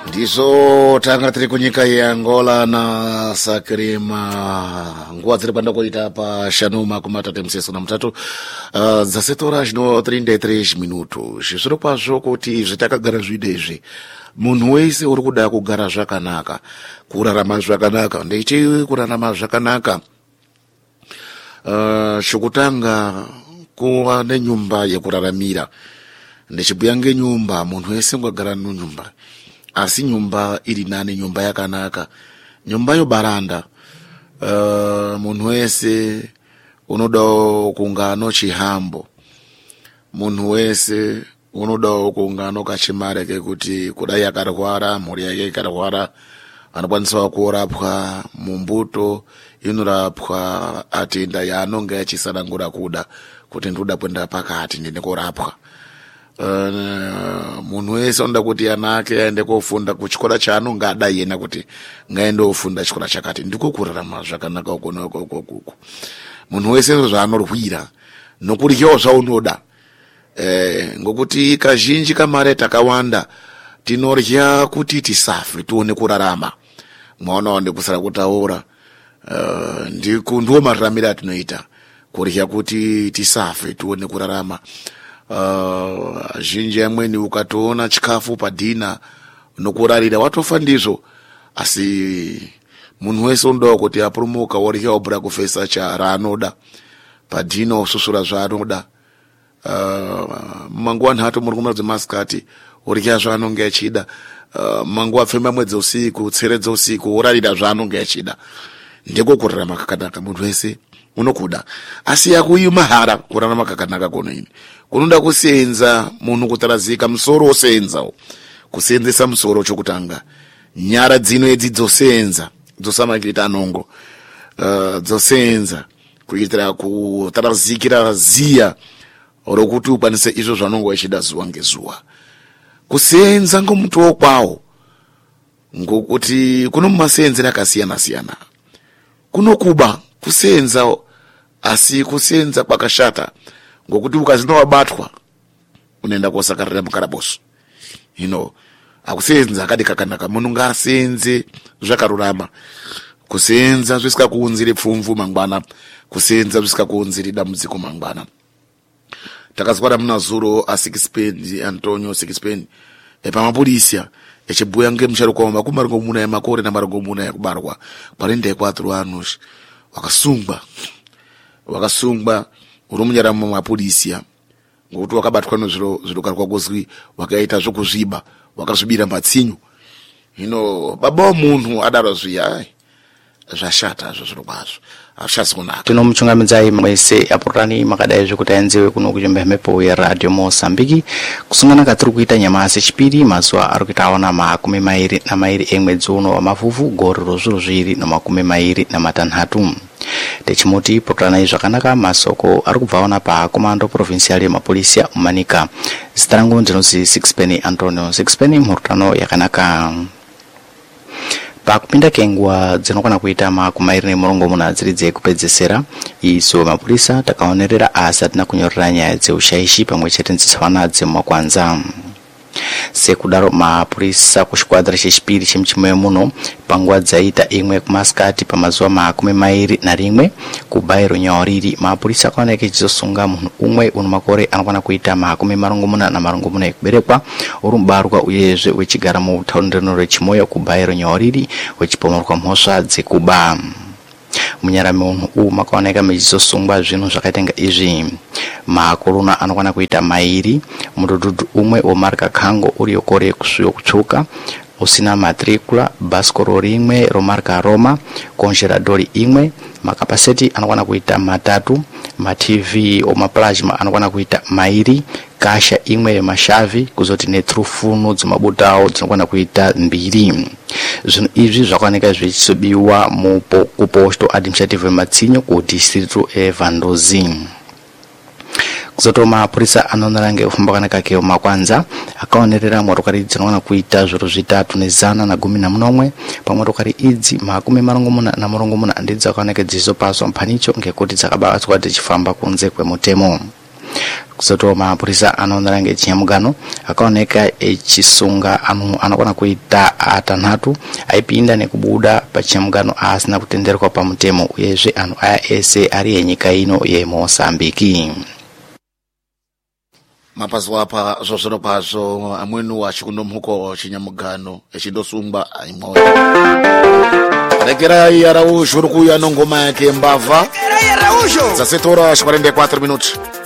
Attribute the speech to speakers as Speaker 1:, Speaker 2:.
Speaker 1: Ndizo tanga tiri kunyika ya Angola na Sakrima nguwa ziri panda kuita pa Shanuma kumatate mseso na mtatu za setora jino 33 minuto zvisoro kwazvo kuti zvitakagara zvidezvi munhu wese uri kuda kugara zvakanaka kurarama zvakanaka ndeichi kurarama zvakanaka shokutanga kuva nenyumba yekuraramira ndechibhuya ngenyumba munhu wese ngagara munyumba asi nyumba iri nane nyumba yakanaka nyumba yobaranda munhu wese unoda kunga nochihambo munhu wese unoda kunga nokachimare kekuti kudai akarwara mhuri yake ikarwara anokwanisa kurapwa mumbuto inorapwa atenda yaanonge achisanangura kuda kuti ndoda kwenda pakati ndine kurapwa. Munhu wese unoda kuti ana ake aende kofunda kuchikora chaanonge adai yena kuti ngaende ofunda chikora chakati ndiko kurarama zvakanaka uko. Munhu wese zvaanorwira nokuryawo zvaunoda ngokuti kazhinji kamare takawanda tinorya kuti tisafe tione kurarama mwaona ndekusara kutaura ndiwo mararamiro atinoita kurya kuti tisafe tione kurarama. Zhinji amweni ukatoona chikafu padhina nokurarira watofa ndizvo asi munhu wese unoda kuti apurumuka worya obura kufesa charaanoda padhina osusura zvaanoda manguwa nhatu muri kumwa dzemasikati worya zvaanonge achida manguwa pfema mwedzi usiku tseredza usiku worarira zvaanonge achida ndiko kurarama kakanaka munhu wese unokuda asi yakuyi mahara kurarama kakanaka kuno ini kunoda kusenza munhu kutarazika musoro osenzawo kusenzesa musoro chokutanga nyara dzino edzi dzosenza dzosamakita anongo dzosenza kuitira kutarazikira ziya rokuti ukwanise izvo zvanongo wachida zuwa ngezuwa kusenza ngomutu wokwawo ngokuti kuno masenzera akasiyana siyana kuno kuba kusenza asi kusenza kwakashata ngokuti ukazino wabatwa unaenda kosakarira mukaraboso akusenza akadi kakanaka munhu ngasenze zvakarurama kusenza zvisikakuunzire pfumvu mangwana kusenza zvisikakuunzire dambudziko mangwana. Takazwara muna zuro a6 Antonio 6 pamapurisa echibhuya ngemusharuka wa makumi marongomuna emakore namarongomuna ekubarwa parinde 4 anos wakasungwa uri munyara mumapurisa ngokuti wakabatwa nezviro karwa kuzwi wakaita zvokuzviba wakazvibira matsinyu baba munhu adaro zviya zvashata zviro kwazvo ashasonaka.
Speaker 2: Tinomuchungamidzai mwese apurani makadai zvekuti aenzewe kuno kuchimba mhepo ya Radio Mosambiki kusungana katiri kuita nyamasi chipiri mazuva ari kuita awana makumi mairi emwedzi uno wamavhuvhu gore rozviro zviri namakumi mairi namatanhatu. Techimuti purani zvakanaka masoko ari kubva awana pa komando provincial yemapolisi Manika. Zita rangu ndinozi 6 Antonio 6 mhurutano yakanaka. Pakupinda kenguwa dzinokwana kuita makumairi nemurongomuna dziri dzekupedzesera isu mapurisa takaonerera asi atina kunyorera nyaya dzeushayishi pamwe chete netsitsivana dzemumakwanza. Sekudaro mapurisa kushikwadra chechipiri chemuchimoyo muno panguva dzaita imwe kumasikati pamazuva makumi mairi narimwe kubairo nyawariri mapurisa akaoneka echizosunga munhu umwe uno makore anokwana kuita makumi marongomuna namarongomuna ekuberekwa uri mubarwa uyezve wechigara mutaundirano rechimoyo kubairo nyawariri wechipomerwa mhosva dzekuba. Munyara munhu makaoneka mechizosungwa zvinhu zvakaitenga izvi makorona anokwana kuita mairi mudhudhudhu umwe wemarika Kango uri yokore kusuyo kutsvuka usina matricula baskoro rimwe romarika Roma congeladori imwe makapaseti anokwana kuita matatu matv omaplasma anokwana kuita mairi kasha imwe yemashavi kuzoti netrufunu dzemabutawo dzinokwana kuita 2. Zvinhu izvi zvakaoneka zvichisobiwa kuposto administrative matsinyo ku distrito evandozi. Kuzoto mapurisa anonorange ufamba kanaka keo makwanza akaonerera motokari dzinokwana kuita zviro zvitatu ne111 pamotokari idzi makumi marongomuna namurongomuna ndidzo akaoneka dzichizopaswa mpanicho ngekuti dzakabatswa dzichifamba kunze kwemutemo. kusoto mapurisa anoonera chinyamugano akaoneka echisunga anu anakwana kuita atanhatu aipinda nekubuda pa chinyamugano asina kutenderwa pa mutemo uyezve anu aya ese ari enyika ino ye Mozambique.
Speaker 1: Mapazo apa zvozvino kwazvo amwenu achikunomhuko chinyamugano echindosungwa aimoyo rekera yarauzho rukuya nongoma yake mbavha zasetora 44 minutos.